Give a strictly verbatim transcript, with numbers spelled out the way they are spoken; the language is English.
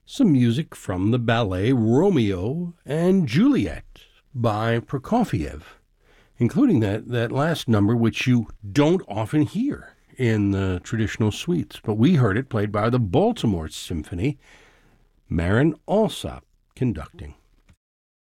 some music from the ballet Romeo and Juliet by Prokofiev, including that, that last number, which you don't often hear in the traditional suites. But we heard it played by the Baltimore Symphony, Marin Alsop conducting.